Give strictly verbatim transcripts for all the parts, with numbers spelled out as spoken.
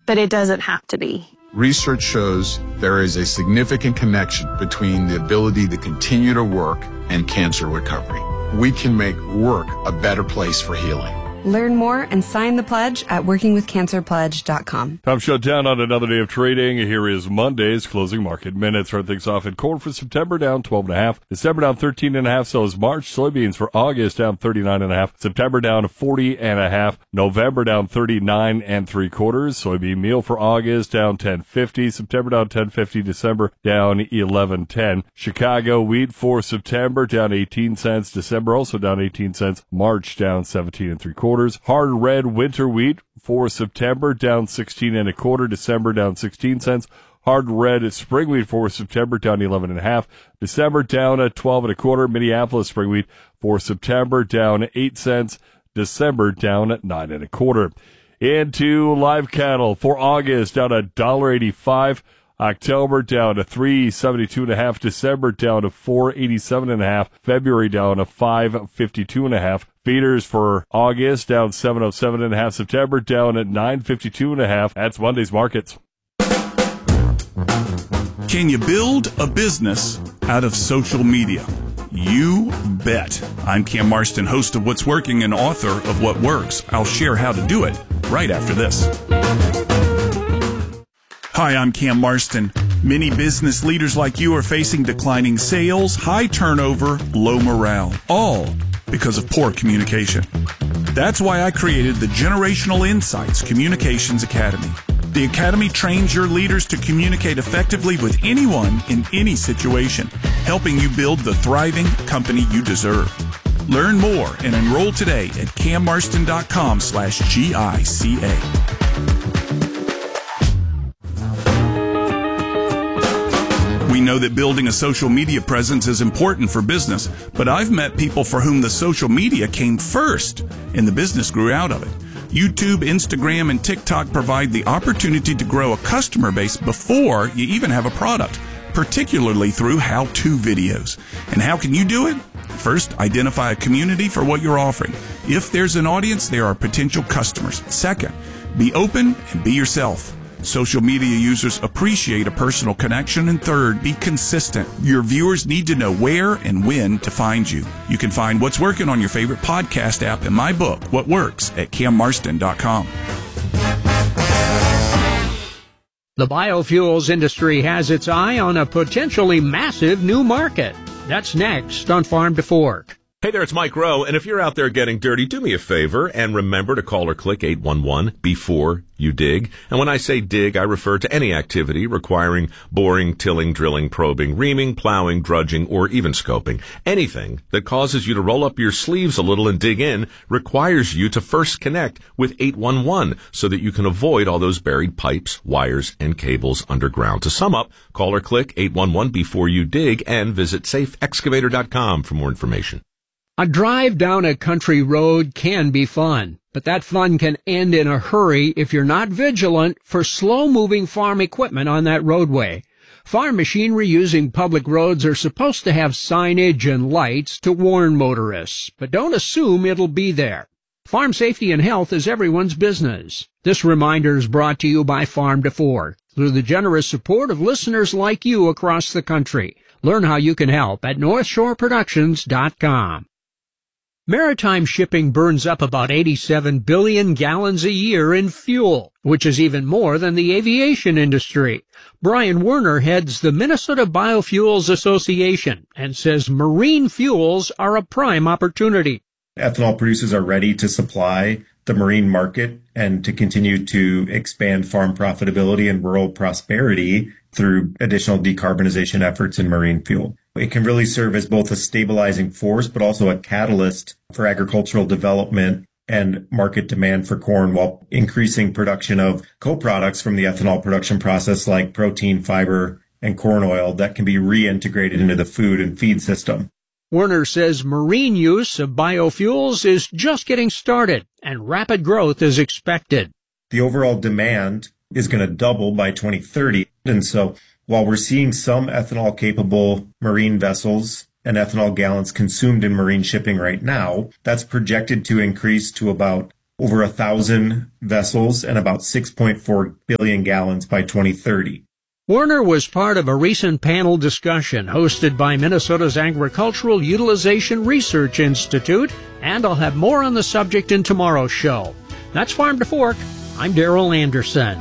but it doesn't have to be. Research shows there is a significant connection between the ability to continue to work and cancer recovery. We can make work a better place for healing. Learn more and sign the pledge at working with cancer pledge dot com. Time shut down on another day of trading. Here is Monday's closing market minutes. Start things off in corn for September down twelve and a half. December down thirteen and a half. So is March. Soybeans for August down thirty-nine and a half. September down forty and a half. November down thirty-nine and three quarters. Soybean meal for August down ten fifty. September down ten fifty. December down eleven ten. Chicago wheat for September down eighteen cents. December also down eighteen cents. March down seventeen and three quarters. Hard red winter wheat for September down sixteen and a quarter. December down sixteen cents. Hard red spring wheat for September down eleven and a half. December down at twelve and a quarter. Minneapolis spring wheat for September down eight cents. December down at nine and a quarter. Into live cattle for August down a dollar eighty-five. October down to three seventy-two and a half. December down to four eighty-seven and a half. February down to five fifty-two and a half. Feeders for August down seven oh seven and a half. September down at nine fifty-two and a half. That's Monday's markets. Can you build a business out of social media? You bet. I'm Cam Marston, host of What's Working and author of What Works. I'll share how to do it right after this. Hi, I'm Cam Marston. Many business leaders like you are facing declining sales, high turnover, low morale, all because of poor communication. That's why I created the Generational Insights Communications Academy. The Academy trains your leaders to communicate effectively with anyone in any situation, helping you build the thriving company you deserve. Learn more and enroll today at cammarston.com slash GICA. We know that building a social media presence is important for business, but I've met people for whom the social media came first and the business grew out of it. YouTube, Instagram, and TikTok provide the opportunity to grow a customer base before you even have a product, particularly through how-to videos. And how can you do it? First, identify a community for what you're offering. If there's an audience, there are potential customers. Second, be open and be yourself. Social media users appreciate a personal connection. And third, be consistent. Your viewers need to know where and when to find you. You can find What's Working on your favorite podcast app and my book, What Works, at cam marston dot com. The biofuels industry has its eye on a potentially massive new market. That's next on Farm to Fork. Hey there, it's Mike Rowe, and if you're out there getting dirty, do me a favor and remember to call or click eight one one before you dig. And when I say dig, I refer to any activity requiring boring, tilling, drilling, probing, reaming, plowing, drudging, or even scoping. Anything that causes you to roll up your sleeves a little and dig in requires you to first connect with eight one one so that you can avoid all those buried pipes, wires, and cables underground. To sum up, call or click eight one one before you dig and visit safe excavator dot com for more information. A drive down a country road can be fun, but that fun can end in a hurry if you're not vigilant for slow-moving farm equipment on that roadway. Farm machinery using public roads are supposed to have signage and lights to warn motorists, but don't assume it'll be there. Farm safety and health is everyone's business. This reminder is brought to you by Farm to Fork through the generous support of listeners like you across the country. Learn how you can help at north shore productions dot com. Maritime shipping burns up about eighty-seven billion gallons a year in fuel, which is even more than the aviation industry. Brian Werner heads the Minnesota Biofuels Association and says marine fuels are a prime opportunity. Ethanol producers are ready to supply the marine market and to continue to expand farm profitability and rural prosperity through additional decarbonization efforts in marine fuel. It can really serve as both a stabilizing force, but also a catalyst for agricultural development and market demand for corn while increasing production of co-products from the ethanol production process like protein, fiber, and corn oil that can be reintegrated into the food and feed system. Werner says marine use of biofuels is just getting started and rapid growth is expected. The overall demand is going to double by twenty thirty. And so while we're seeing some ethanol-capable marine vessels and ethanol gallons consumed in marine shipping right now, that's projected to increase to about over a thousand vessels and about six point four billion gallons by twenty thirty. Werner was part of a recent panel discussion hosted by Minnesota's Agricultural Utilization Research Institute, and I'll have more on the subject in tomorrow's show. That's Farm to Fork. I'm Darrell Anderson.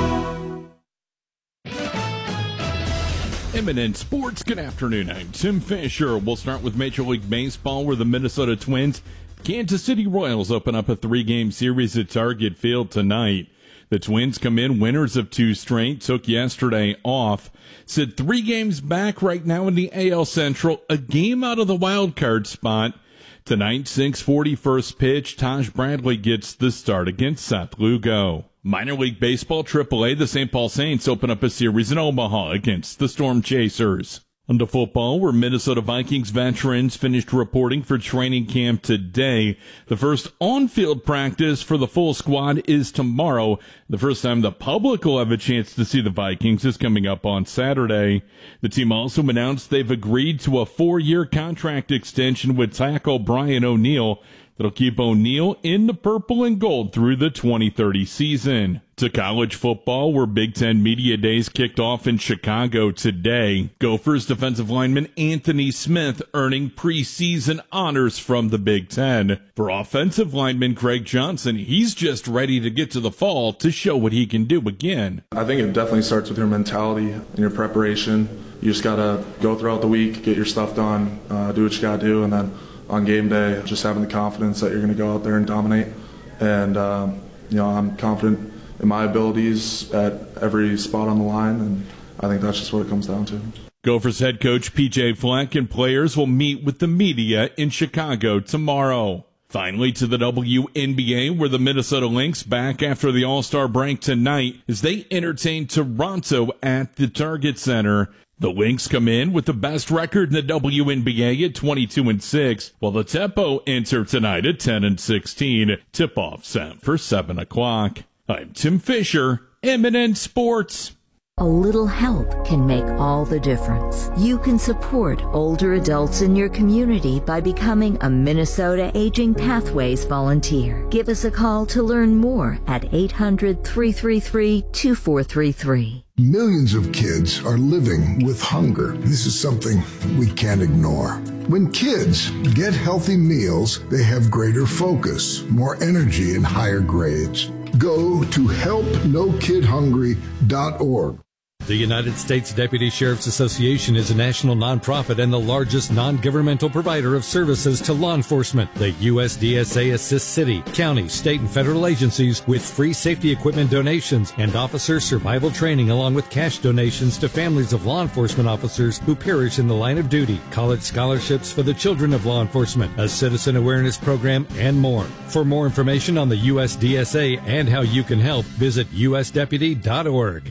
M and N Sports, good afternoon. I'm Tim Fisher. We'll start with Major League Baseball, where the Minnesota Twins, Kansas City Royals open up a three-game series at Target Field tonight. The Twins come in winners of two straight, took yesterday off. Sit three games back right now in the A L Central, a game out of the wild card spot. Tonight, six forty first pitch, Taj Bradley gets the start against Seth Lugo. Minor League Baseball, triple A, the Saint Paul Saints open up a series in Omaha against the Storm Chasers. On to football, where Minnesota Vikings veterans finished reporting for training camp today. The first on-field practice for the full squad is tomorrow. The first time the public will have a chance to see the Vikings is coming up on Saturday. The team also announced they've agreed to a four-year contract extension with tackle Brian O'Neill that'll keep O'Neill in the purple and gold through the twenty thirty season. To college football, where Big Ten Media Days kicked off in Chicago today. Gophers defensive lineman Anthony Smith earning preseason honors from the Big Ten. For offensive lineman Craig Johnson, he's just ready to get to the fall to show what he can do again. I think it definitely starts with your mentality and your preparation. You just got to go throughout the week, get your stuff done, uh, do what you got to do, and then on game day, just having the confidence that you're going to go out there and dominate. And, um, you know, I'm confident in my abilities at every spot on the line, and I think that's just what it comes down to. Gophers head coach P J Fleck and players will meet with the media in Chicago tomorrow. Finally, to the W N B A, where the Minnesota Lynx back after the All-Star break tonight as they entertain Toronto at the Target Center. The Lynx come in with the best record in the W N B A at twenty-two and six, while the Tempo enter tonight at ten and sixteen. Tip-off set for seven o'clock. I'm Tim Fisher, M and N Sports. A little help can make all the difference. You can support older adults in your community by becoming a Minnesota Aging Pathways volunteer. Give us a call to learn more at eight hundred, three three three, two four three three. Millions of kids are living with hunger. This is something we can't ignore. When kids get healthy meals, they have greater focus, more energy, and higher grades. Go to help no kid hungry dot org. The United States Deputy Sheriff's Association is a national nonprofit and the largest non-governmental provider of services to law enforcement. The U S D S A assists city, county, state, and federal agencies with free safety equipment donations and officer survival training, along with cash donations to families of law enforcement officers who perish in the line of duty, college scholarships for the children of law enforcement, a citizen awareness program, and more. For more information on the U S D S A and how you can help, visit U S deputy dot org.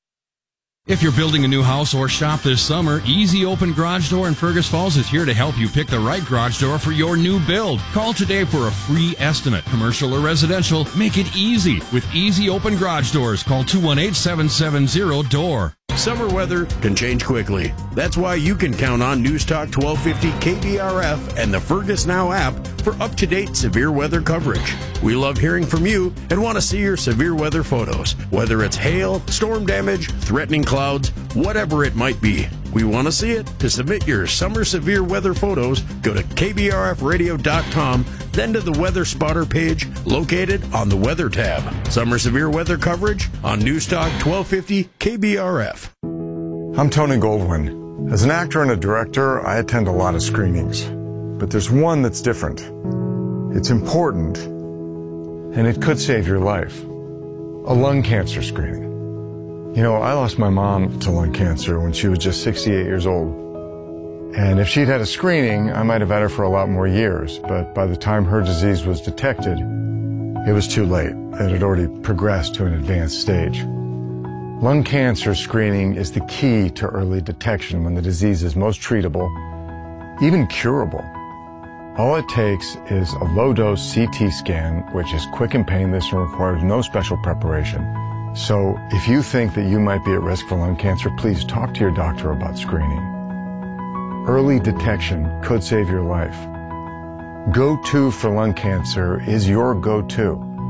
If you're building a new house or shop this summer, Easy Open Garage Door in Fergus Falls is here to help you pick the right garage door for your new build. Call today for a free estimate. Commercial or residential, make it easy with Easy Open Garage Doors. Call two one eight, seven seven zero, D O O R. Summer weather can change quickly. That's why you can count on News Talk twelve fifty K B R F and the Fergus Now app for up-to-date severe weather coverage. We love hearing from you and want to see your severe weather photos. Whether it's hail, storm damage, threatening clouds, whatever it might be. We want to see it. To submit your summer severe weather photos, go to K B R F radio dot com, then to the Weather Spotter page located on the Weather tab. Summer severe weather coverage on News Talk twelve fifty K B R F. I'm Tony Goldwyn. As an actor and a director, I attend a lot of screenings. But there's one that's different. It's important, and it could save your life. A lung cancer screening. You know, I lost my mom to lung cancer when she was just sixty-eight years old. And if she'd had a screening, I might have had her for a lot more years. But by the time her disease was detected, it was too late. It had already progressed to an advanced stage. Lung cancer screening is the key to early detection when the disease is most treatable, even curable. All it takes is a low-dose C T scan, which is quick and painless and requires no special preparation. So if you think that you might be at risk for lung cancer, please talk to your doctor about screening. Early detection could save your life. Go to for lung cancer is your go-to.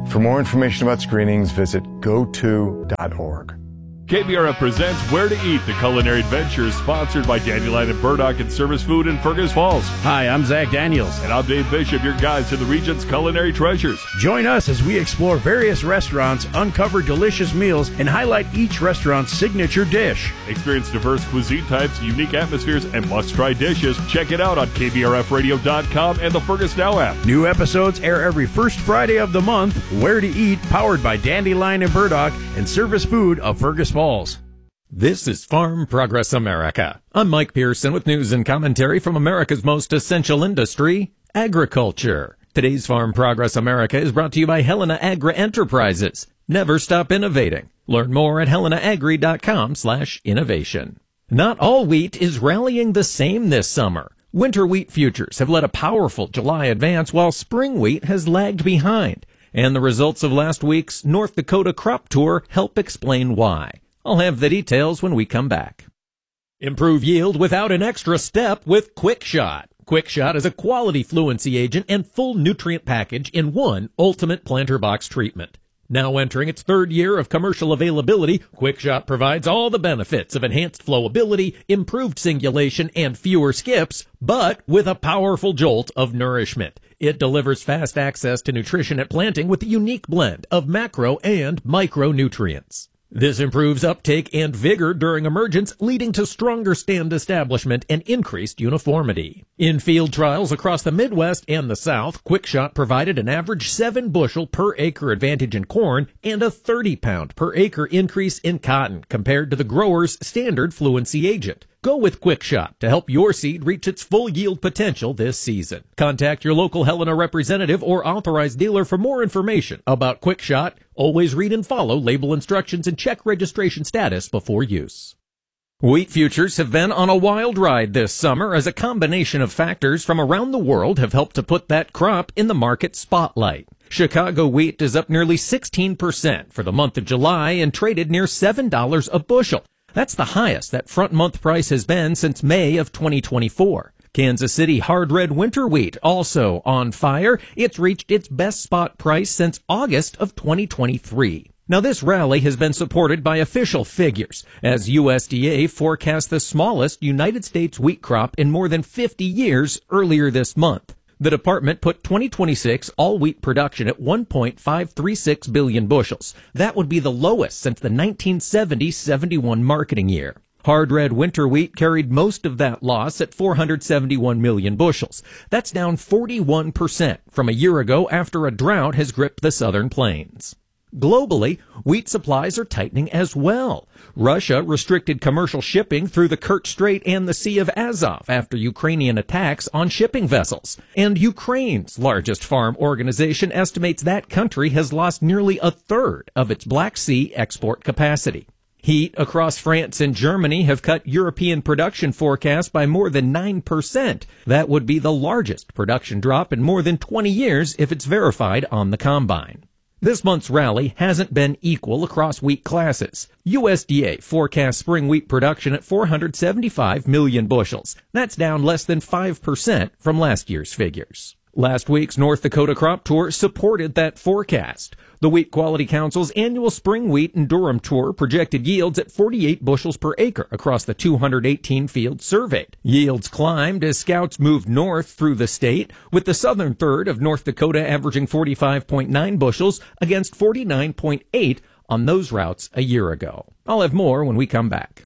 For more information about screenings, visit go to dot org. K B R F presents Where to Eat, the culinary adventure, sponsored by Dandelion and Burdock and Service Food in Fergus Falls. Hi, I'm Zach Daniels. And I'm Dave Bishop, your guide to the region's culinary treasures. Join us as we explore various restaurants, uncover delicious meals, and highlight each restaurant's signature dish. Experience diverse cuisine types, unique atmospheres, and must-try dishes. Check it out on K B R F radio dot com and the Fergus Now app. New episodes air every first Friday of the month. Where to Eat, powered by Dandelion and Burdock and Service Food of Fergus Falls. This is Farm Progress America. I'm Mike Pearson with news and commentary from America's most essential industry, agriculture. Today's Farm Progress America is brought to you by Helena Agri Enterprises. Never stop innovating. Learn more at helena agri dot com slash innovation. Not all wheat is rallying the same this summer. Winter wheat futures have led a powerful July advance while spring wheat has lagged behind. And the results of last week's North Dakota crop tour help explain why. I'll have the details when we come back. Improve yield without an extra step with QuickShot. QuickShot is a quality fluency agent and full nutrient package in one ultimate planter box treatment. Now entering its third year of commercial availability, QuickShot provides all the benefits of enhanced flowability, improved singulation, and fewer skips, but with a powerful jolt of nourishment. It delivers fast access to nutrition at planting with a unique blend of macro and micronutrients. This improves uptake and vigor during emergence, leading to stronger stand establishment and increased uniformity. In field trials across the Midwest and the South, QuickShot provided an average seven bushel per acre advantage in corn and a thirty pound per acre increase in cotton compared to the grower's standard fluency agent. Go with QuickShot to help your seed reach its full yield potential this season. Contact your local Helena representative or authorized dealer for more information about QuickShot. Always read and follow label instructions and check registration status before use. Wheat futures have been on a wild ride this summer as a combination of factors from around the world have helped to put that crop in the market spotlight. Chicago wheat is up nearly sixteen percent for the month of July and traded near seven dollars a bushel. That's the highest that front month price has been since May of twenty twenty-four. Kansas City hard red winter wheat also on fire. It's reached its best spot price since August of twenty twenty-three. Now this rally has been supported by official figures as U S D A forecast the smallest United States wheat crop in more than fifty years earlier this month. The department put twenty twenty-six all wheat production at one point five three six billion bushels. That would be the lowest since the nineteen seventy seventy-one marketing year. Hard red winter wheat carried most of that loss at four hundred seventy-one million bushels. That's down forty-one percent from a year ago after a drought has gripped the southern plains. Globally, wheat supplies are tightening as well. Russia restricted commercial shipping through the Kerch Strait and the Sea of Azov after Ukrainian attacks on shipping vessels. And Ukraine's largest farm organization estimates that country has lost nearly a third of its Black Sea export capacity. Heat across France and Germany have cut European production forecasts by more than nine percent. That would be the largest production drop in more than twenty years if it's verified on the combine. This month's rally hasn't been equal across wheat classes. U S D A forecasts spring wheat production at four hundred seventy-five million bushels. That's down less than five percent from last year's figures. Last week's North Dakota crop tour supported that forecast. The Wheat Quality Council's annual spring wheat and durum tour projected yields at forty-eight bushels per acre across the two hundred eighteen fields surveyed. Yields climbed as scouts moved north through the state, with the southern third of North Dakota averaging forty-five point nine bushels against forty-nine point eight on those routes a year ago. I'll have more when we come back.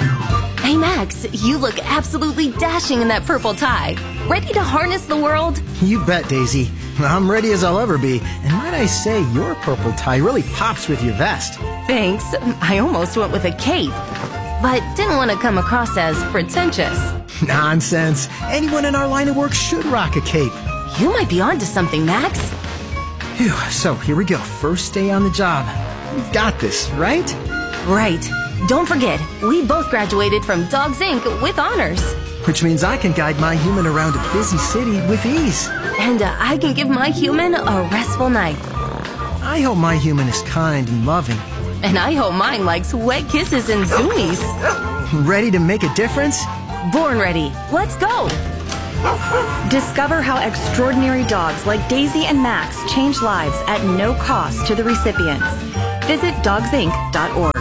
Hey Max, you look absolutely dashing in that purple tie. Ready to harness the world? You bet, Daisy. I'm ready as I'll ever be. And might I say, your purple tie really pops with your vest. Thanks. I almost went with a cape, but didn't want to come across as pretentious. Nonsense. Anyone in our line of work should rock a cape. You might be onto something, Max. Phew, so here we go. First day on the job. We've got this, right? Right. Don't forget, we both graduated from Dogs Incorporated with honors. Which means I can guide my human around a busy city with ease. And uh, I can give my human a restful night. I hope my human is kind and loving. And I hope mine likes wet kisses and zoomies. Ready to make a difference? Born ready. Let's go. Discover how extraordinary dogs like Daisy and Max change lives at no cost to the recipients. Visit dogs inc dot org.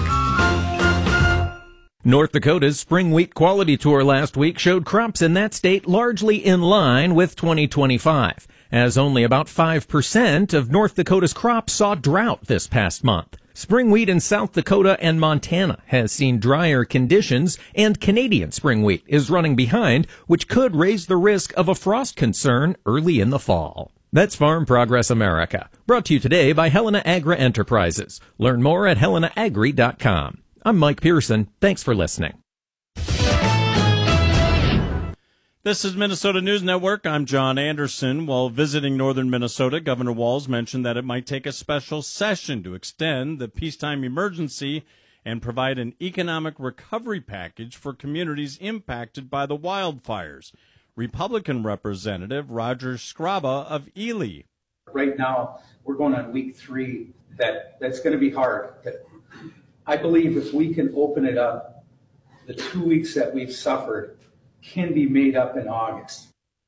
North Dakota's spring wheat quality tour last week showed crops in that state largely in line with twenty twenty-five, as only about five percent of North Dakota's crops saw drought this past month. Spring wheat in South Dakota and Montana has seen drier conditions, and Canadian spring wheat is running behind, which could raise the risk of a frost concern early in the fall. That's Farm Progress America, brought to you today by Helena Agri Enterprises. Learn more at helena agri dot com. I'm Mike Pearson. Thanks for listening. This is Minnesota News Network. I'm John Anderson. While visiting northern Minnesota, Governor Walz mentioned that it might take a special session to extend the peacetime emergency and provide an economic recovery package for communities impacted by the wildfires. Republican Representative Roger Skraba of Ely. Right now, we're going on week three. That that's going to be hard. I believe if we can open it up, the two weeks that we've suffered can be made up in August.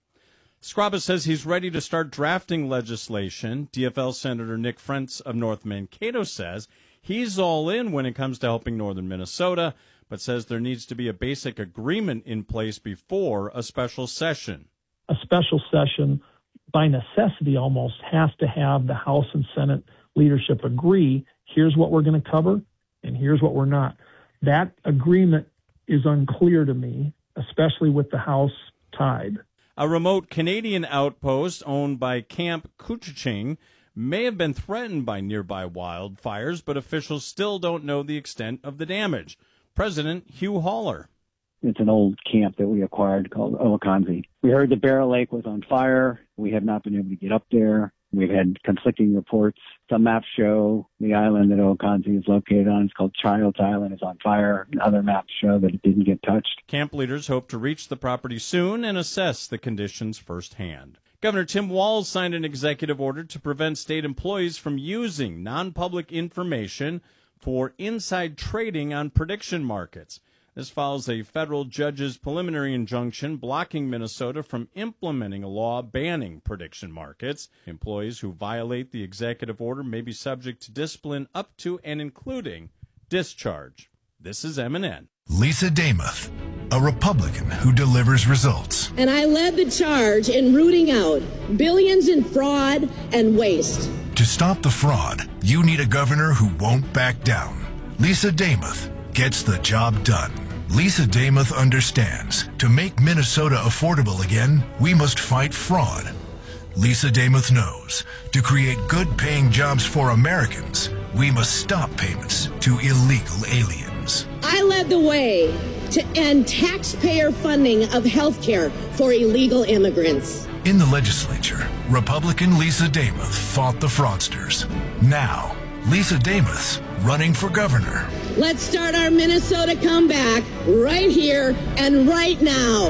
Skraba says he's ready to start drafting legislation. D F L Senator Nick Frentz of North Mankato says he's all in when it comes to helping northern Minnesota, but says there needs to be a basic agreement in place before a special session. A special session, by necessity almost, has to have the House and Senate leadership agree, here's what we're going to cover, and here's what we're not. That agreement is unclear to me, especially with the House tied. A remote Canadian outpost owned by Camp Couchiching may have been threatened by nearby wildfires, but officials still don't know the extent of the damage. President Hugh Haller. It's an old camp that we acquired called Owakonzie. We heard the Bear Lake was on fire. We have not been able to get up there. We've had conflicting reports. Some maps show the island that Owakonzie is located on. It's called Child's Island. Is on fire. Other maps show that it didn't get touched. Camp leaders hope to reach the property soon and assess the conditions firsthand. Governor Tim Walz signed an executive order to prevent state employees from using non-public information for inside trading on prediction markets. This follows a federal judge's preliminary injunction blocking Minnesota from implementing a law banning prediction markets. Employees who violate the executive order may be subject to discipline up to and including discharge. This is M and N. Lisa Damuth, a Republican who delivers results. And I led the charge in rooting out billions in fraud and waste. To stop the fraud, you need a governor who won't back down. Lisa Damuth gets the job done. Lisa Damuth understands, to make Minnesota affordable again, we must fight fraud. Lisa Damuth knows, to create good-paying jobs for Americans, we must stop payments to illegal aliens. I led the way to end taxpayer funding of health care for illegal immigrants. In the legislature, Republican Lisa Damuth fought the fraudsters. Now, Lisa Damuth's running for governor. Let's start our Minnesota comeback right here and right now.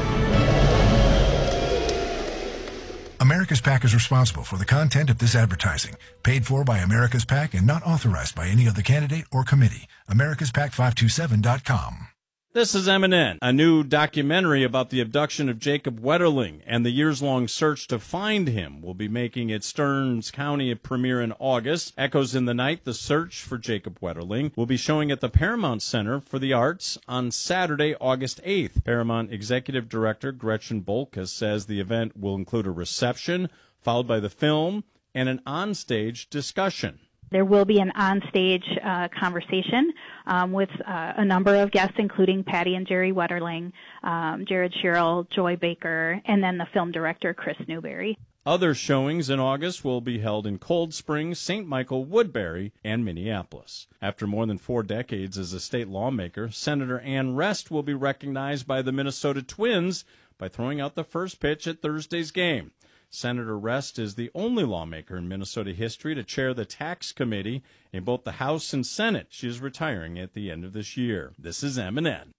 America's PAC is responsible for the content of this advertising, paid for by America's PAC and not authorized by any other candidate or committee. Americas Pac five two seven dot com. This is M and N. A new documentary about the abduction of Jacob Wetterling and the years-long search to find him will be making its Stearns County premiere in August. Echoes in the Night, the search for Jacob Wetterling, will be showing at the Paramount Center for the Arts on Saturday, August eighth. Paramount Executive Director Gretchen Bolkus says the event will include a reception, followed by the film, and an onstage discussion. There will be an onstage uh, conversation um, with uh, a number of guests, including Patty and Jerry Wetterling, um, Jared Sherrill, Joy Baker, and then the film director, Chris Newberry. Other showings in August will be held in Cold Springs, Saint Michael, Woodbury, and Minneapolis. After more than four decades as a state lawmaker, Senator Ann Rest will be recognized by the Minnesota Twins by throwing out the first pitch at Thursday's game. Senator Rest is the only lawmaker in Minnesota history to chair the tax committee in both the House and Senate. She is retiring at the end of this year. This is M and N.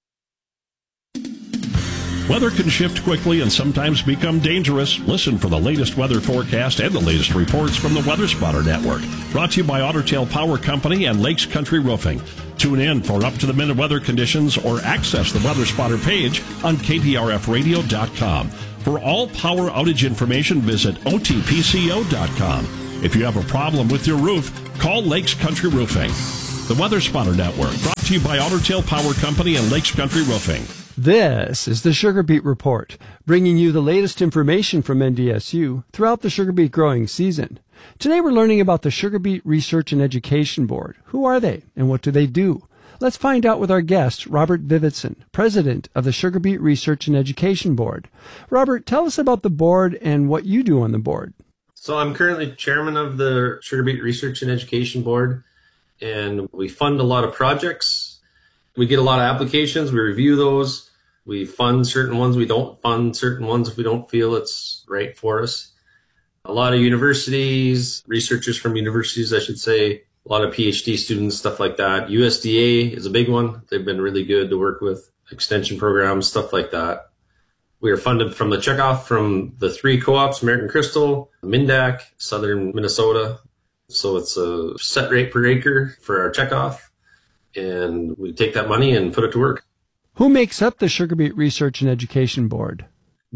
Weather can shift quickly and sometimes become dangerous. Listen for the latest weather forecast and the latest reports from the Weather Spotter Network. Brought to you by Otter Tail Power Company and Lakes Country Roofing. Tune in for up-to-the-minute weather conditions or access the Weather Spotter page on K P R F radio dot com. For all power outage information, visit O T P C O dot com. If you have a problem with your roof, call Lakes Country Roofing. The Weather Spotter Network, brought to you by Otter Tail Power Company and Lakes Country Roofing. This is the Sugar Beet Report, bringing you the latest information from N D S U throughout the sugar beet growing season. Today we're learning about the Sugar Beet Research and Education Board. Who are they and what do they do? Let's find out with our guest, Robert Vivitzon, president of the Sugar Beet Research and Education Board. Robert, tell us about the board and what you do on the board. So I'm currently chairman of the Sugar Beet Research and Education Board, and we fund a lot of projects. We get a lot of applications, we review those, we fund certain ones, we don't fund certain ones if we don't feel it's right for us. A lot of universities, researchers from universities, I should say, a lot of P H D students, stuff like that. U S D A is a big one. They've been really good to work with, extension programs, stuff like that. We are funded from the checkoff from the three co-ops, American Crystal, Mindac, Southern Minnesota. So it's a set rate per acre for our checkoff. And we take that money and put it to work. Who makes up the Sugar Beet Research and Education Board?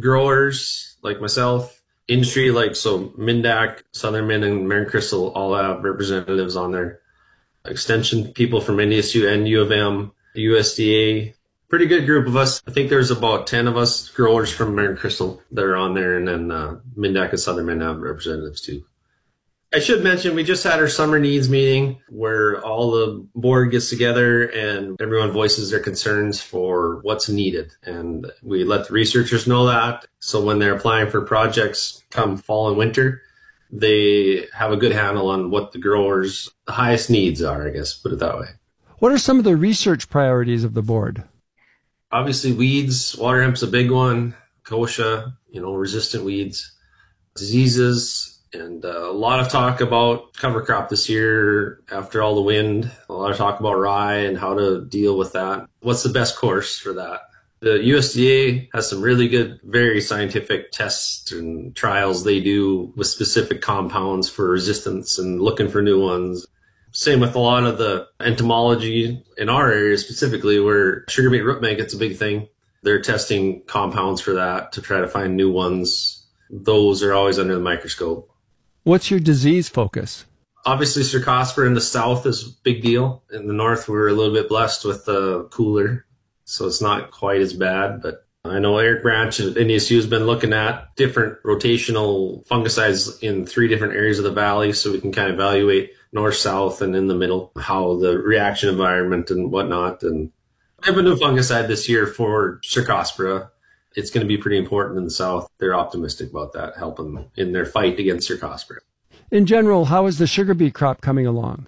Growers like myself, industry like so Mindac, Southern Min, and American Crystal all have representatives on there. Extension people from N D S U and U of M, U S D A. Pretty good group of us. I think there's about ten of us growers from American Crystal that are on there, and then uh, Mindac and Southern Min have representatives too. I should mention, we just had our summer needs meeting where all the board gets together and everyone voices their concerns for what's needed. And we let the researchers know that. So when they're applying for projects come fall and winter, they have a good handle on what the growers' highest needs are, I guess, put it that way. What are some of the research priorities of the board? Obviously, weeds, water hemp's a big one, kochia, you know, resistant weeds, diseases, and uh, a lot of talk about cover crop this year after all the wind. A lot of talk about rye and how to deal with that. What's the best course for that? The U S D A has some really good, very scientific tests and trials they do with specific compounds for resistance and looking for new ones. Same with a lot of the entomology in our area specifically, where sugar beet root maggot's a big thing. They're testing compounds for that to try to find new ones. Those are always under the microscope. What's your disease focus? Obviously, Cercospora in the south is a big deal. In the north, we're a little bit blessed with the uh, cooler, so it's not quite as bad. But I know Eric Branch at N D S U has been looking at different rotational fungicides in three different areas of the valley, so we can kind of evaluate north, south, and in the middle, how the reaction environment and whatnot. And I have a new fungicide this year for Cercospora. It's going to be pretty important in the south. They're optimistic about that, helping them in their fight against Cercospora. In general, how is the sugar beet crop coming along?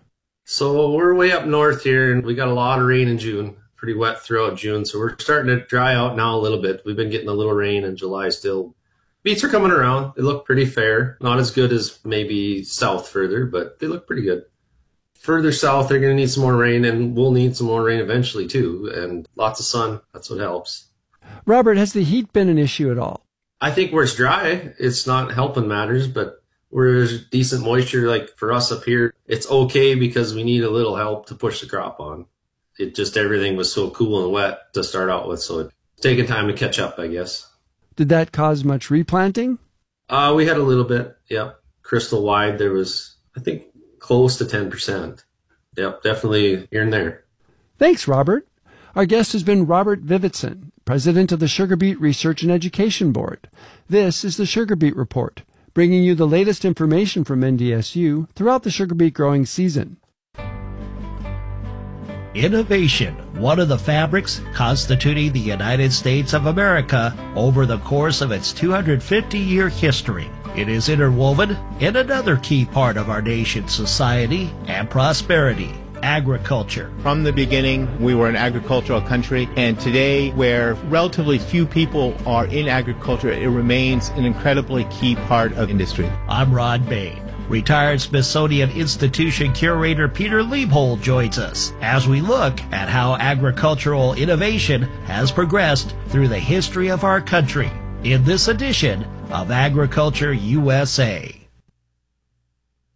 So we're way up north here, and we got a lot of rain in June, pretty wet throughout June. So we're starting to dry out now a little bit. We've been getting a little rain in July still. Beets are coming around. They look pretty fair. Not as good as maybe south further, but they look pretty good. Further south, they're going to need some more rain, and we'll need some more rain eventually too, and lots of sun. That's what helps. Robert, has the heat been an issue at all? I think where it's dry, it's not helping matters, but where there's decent moisture, like for us up here, it's okay because we need a little help to push the crop on. It just, everything was so cool and wet to start out with, so it's taking time to catch up, I guess. Did that cause much replanting? Uh, we had a little bit, yep. Crystal wide, there was, I think, close to ten percent. Yep, definitely here and there. Thanks, Robert. Our guest has been Robert Vivitzon, president of the Sugar Beet Research and Education Board. This is the Sugar Beet Report, bringing you the latest information from N D S U throughout the sugar beet growing season. Innovation, one of the fabrics constituting the United States of America over the course of its two hundred fifty year history. It is interwoven in another key part of our nation's society and prosperity: agriculture. From the beginning, we were an agricultural country, and today, where relatively few people are in agriculture, it remains an incredibly key part of industry. I'm Ron Bain. Retired Smithsonian Institution curator Peter Liebhold joins us as we look at how agricultural innovation has progressed through the history of our country in this edition of Agriculture U S A.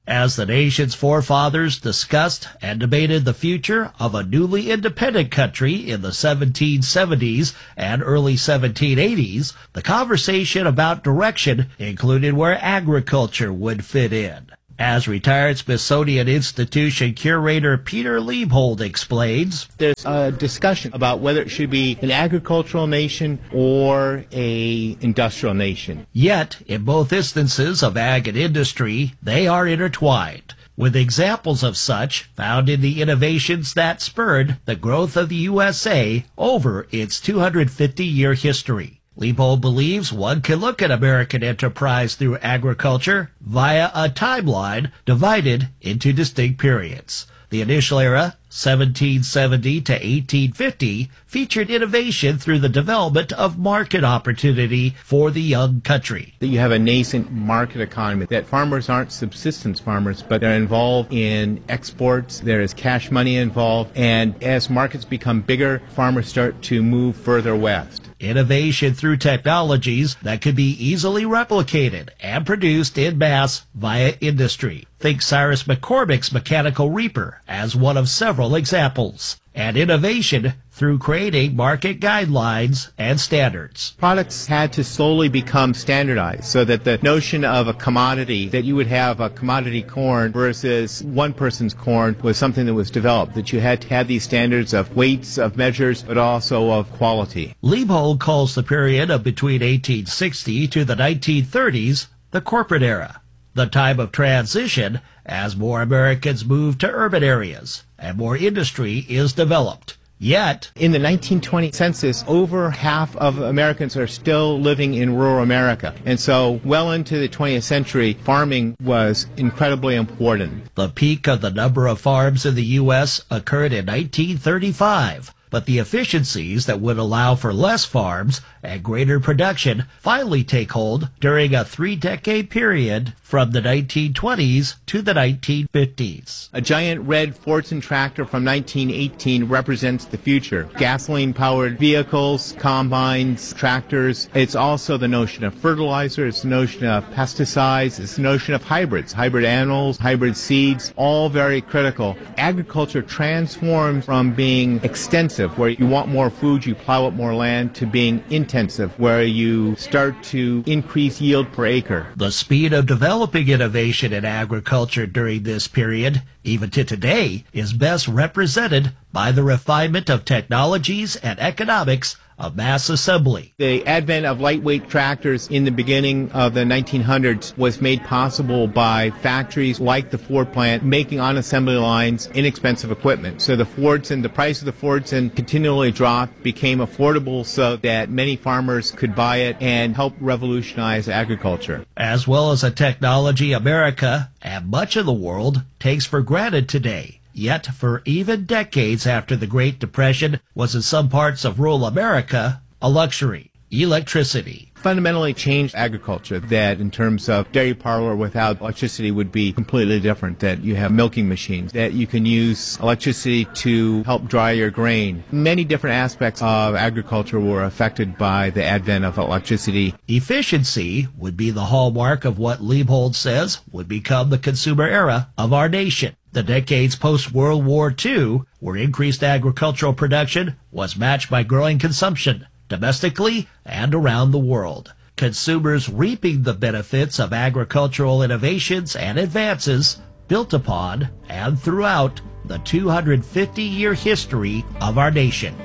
As the nation's forefathers discussed and debated the future of a newly independent country in the seventeen seventies and early seventeen eighties, the conversation about direction included where agriculture would fit in. As retired Smithsonian Institution curator Peter Liebhold explains, there's a discussion about whether it should be an agricultural nation or a industrial nation. Yet, in both instances of ag and industry, they are intertwined, with examples of such found in the innovations that spurred the growth of the U S A over its two hundred fifty year history. Liebhold believes one can look at American enterprise through agriculture via a timeline divided into distinct periods. The initial era, seventeen seventy to eighteen fifty, featured innovation through the development of market opportunity for the young country. That you have a nascent market economy, that farmers aren't subsistence farmers, but they're involved in exports, there is cash money involved, and as markets become bigger, farmers start to move further west. Innovation through technologies that could be easily replicated and produced in mass via industry. Think Cyrus McCormick's mechanical reaper as one of several examples. And innovation through creating market guidelines and standards. Products had to slowly become standardized so that the notion of a commodity, that you would have a commodity corn versus one person's corn, was something that was developed, that you had to have these standards of weights, of measures, but also of quality. Liebhold calls the period of between eighteen sixty to the nineteen thirties the corporate era, the time of transition as more Americans move to urban areas and more industry is developed. Yet, in the nineteen twenty census, over half of Americans are still living in rural America. And so, well into the twentieth century, farming was incredibly important. The peak of the number of farms in the U S occurred in nineteen thirty-five. But the efficiencies that would allow for less farms and greater production finally take hold during a three-decade period from the nineteen twenties to the nineteen fifties. A giant red Fordson tractor from nineteen eighteen represents the future. Gasoline-powered vehicles, combines, tractors. It's also the notion of fertilizer, it's the notion of pesticides, it's the notion of hybrids, hybrid animals, hybrid seeds, all very critical. Agriculture transformed from being extensive, where you want more food, you plow up more land, to being intensive, where you start to increase yield per acre. The speed of developing innovation in agriculture during this period, even to today, is best represented by the refinement of technologies and economics of mass assembly. The advent of lightweight tractors in the beginning of the nineteen hundreds was made possible by factories like the Ford plant making on assembly lines inexpensive equipment. So the Fordson, the price of the Fordson continually dropped, became affordable so that many farmers could buy it and help revolutionize agriculture. As well as a technology America and much of the world takes for granted today. Yet, for even decades after the Great Depression, was in some parts of rural America a luxury. Electricity. Fundamentally changed agriculture, that in terms of dairy parlor without electricity would be completely different, that you have milking machines, that you can use electricity to help dry your grain. Many different aspects of agriculture were affected by the advent of electricity. Efficiency would be the hallmark of what Liebhold says would become the consumer era of our nation. The decades post-World War Two, where increased agricultural production was matched by growing consumption, domestically and around the world. Consumers reaping the benefits of agricultural innovations and advances built upon and throughout the two hundred fifty year history of our nation.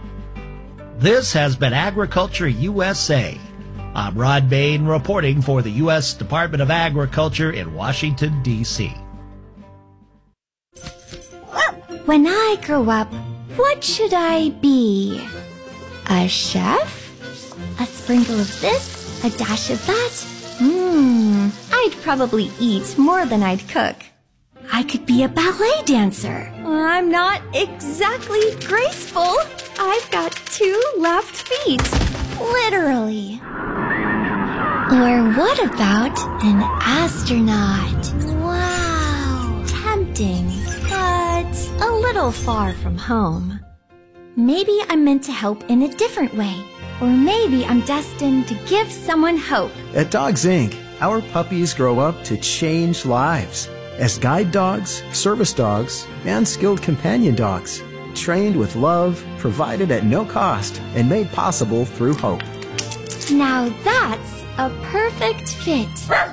This has been Agriculture U S A. I'm Rod Bain reporting for the U S Department of Agriculture in Washington, D C When I grow up, what should I be? A chef? A sprinkle of this, a dash of that? Mmm, I'd probably eat more than I'd cook. I could be a ballet dancer. I'm not exactly graceful. I've got two left feet. Literally. Or what about an astronaut? Wow, tempting, but a little far from home. Maybe I'm meant to help in a different way. Or maybe I'm destined to give someone hope. At Dogs Incorporated, our puppies grow up to change lives. as guide dogs, service dogs, and skilled companion dogs. Trained with love, provided at no cost, and made possible through hope. Now that's a perfect fit.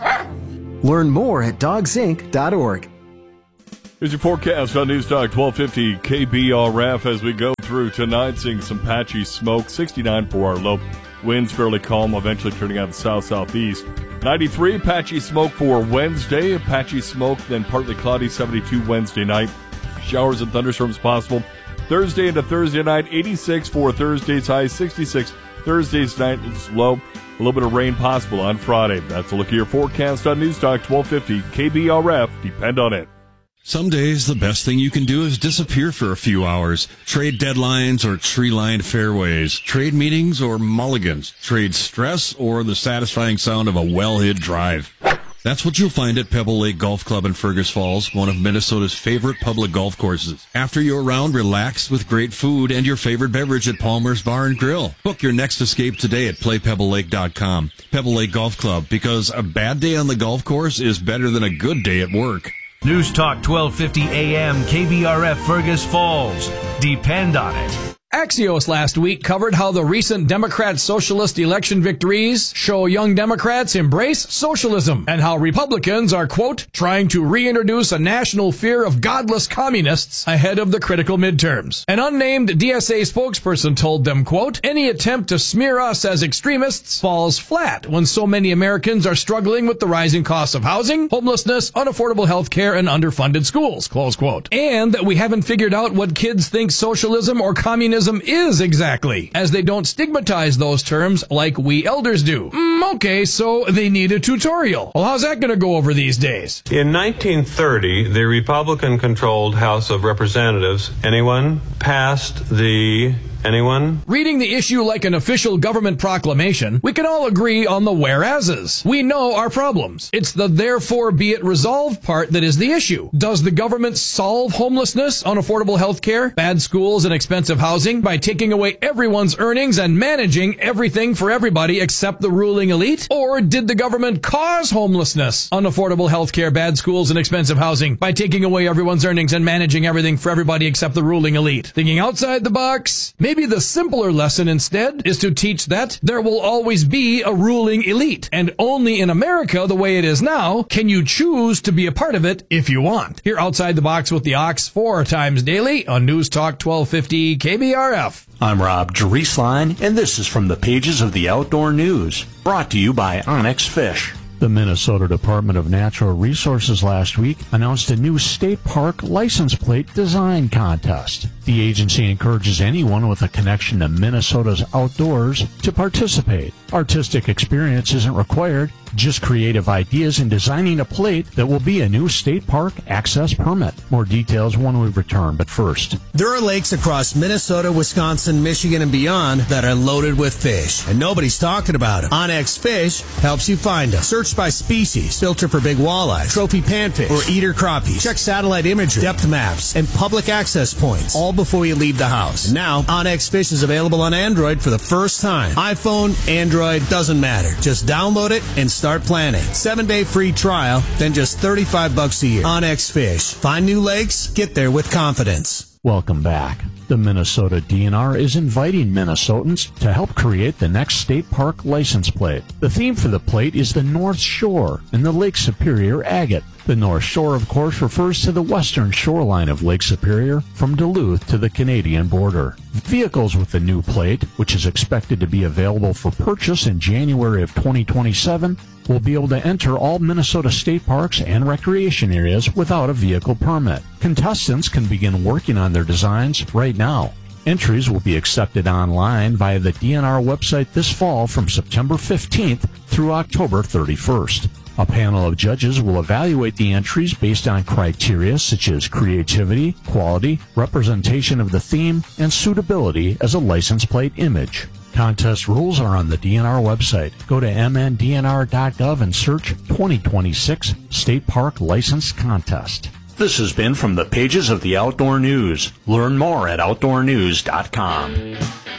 Learn more at dogs inc dot org. Here's your forecast on News Talk twelve fifty K B R F as we go through tonight, seeing some patchy smoke, sixty-nine for our low. Winds fairly calm, eventually turning out the south-southeast. ninety-three, patchy smoke for Wednesday. Patchy smoke, then partly cloudy, seventy-two Wednesday night. Showers and thunderstorms possible. Thursday into Thursday night, eighty-six for Thursday's high, sixty-six Thursday's night low. A little bit of rain possible on Friday. That's a look at your forecast on News Talk twelve fifty K B R F. Depend on it. Some days, the best thing you can do is disappear for a few hours. Trade deadlines or tree-lined fairways. Trade meetings or mulligans. Trade stress or the satisfying sound of a well-hid drive. That's what you'll find at Pebble Lake Golf Club in Fergus Falls, one of Minnesota's favorite public golf courses. After your round, relax with great food and your favorite beverage at Palmer's Bar and Grill. Book your next escape today at play pebble lake dot com. Pebble Lake Golf Club, because a bad day on the golf course is better than a good day at work. News Talk twelve fifty A M K B R F Fergus Falls. Depend on it. Axios last week covered how the recent Democrat socialist election victories show young Democrats embrace socialism and how Republicans are, quote, trying to reintroduce a national fear of godless communists ahead of the critical midterms. An unnamed D S A spokesperson told them, quote, any attempt to smear us as extremists falls flat when so many Americans are struggling with the rising costs of housing, homelessness, unaffordable health care, and underfunded schools, close quote. And that we haven't figured out what kids think socialism or communism is exactly, as they don't stigmatize those terms like we elders do. Mm, okay, so they need a tutorial. Well, how's that going to go over these days? In nineteen thirty, the Republican-controlled House of Representatives, anyone, passed the... Anyone? Reading the issue like an official government proclamation, we can all agree on the whereases. We know our problems. It's the therefore be it resolved part that is the issue. Does the government solve homelessness, unaffordable health care, bad schools, and expensive housing by taking away everyone's earnings and managing everything for everybody except the ruling elite? Or did the government cause homelessness, unaffordable health care, bad schools, and expensive housing by taking away everyone's earnings and managing everything for everybody except the ruling elite? Thinking outside the box? Maybe Maybe the simpler lesson instead is to teach that there will always be a ruling elite, and only in America, the way it is now, can you choose to be a part of it if you want. Here outside the box with the Ox four times daily on News Talk twelve fifty K B R F. I'm Rob Drieslein, and this is from the pages of the Outdoor News, brought to you by Onyx Fish. The Minnesota Department of Natural Resources last week announced a new state park license plate design contest. The agency encourages anyone with a connection to Minnesota's outdoors to participate. Artistic experience isn't required, just creative ideas in designing a plate that will be a new state park access permit. More details when we return, but first. There are lakes across Minnesota, Wisconsin, Michigan, and beyond that are loaded with fish, and nobody's talking about them. Onyx Fish helps you find them. Search by species, filter for big walleye, trophy panfish, or eater crappies. Check satellite imagery, depth maps, and public access points, all before you leave the house. And now, Onyx Fish is available on Android for the first time. iPhone, Android, doesn't matter. Just download it and start planning. Seven-day free trial, then just thirty-five bucks a year. Onyx Fish. Find new lakes, get there with confidence. Welcome back. The Minnesota D N R is inviting Minnesotans to help create the next state park license plate. The theme for the plate is the North Shore and the Lake Superior agate. The North Shore, of course, refers to the western shoreline of Lake Superior from Duluth to the Canadian border. Vehicles with the new plate, which is expected to be available for purchase in January of twenty twenty-seven, will be able to enter all Minnesota state parks and recreation areas without a vehicle permit. Contestants can begin working on their designs right now. Entries will be accepted online via the D N R website this fall from September fifteenth through October thirty-first. A panel of judges will evaluate the entries based on criteria such as creativity, quality, representation of the theme, and suitability as a license plate image. Contest rules are on the D N R website. Go to m n d n r dot gov and search twenty twenty-six State Park License Contest. This has been from the pages of the Outdoor News. Learn more at outdoor news dot com.